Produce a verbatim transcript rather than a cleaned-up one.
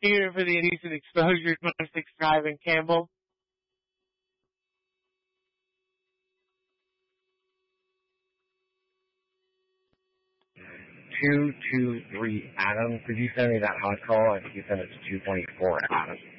prosecutor for the indecent exposure, twenty-six driving Campbell. two two three Adam, could you send me that hot call? I think you sent it to two twenty-four Adam.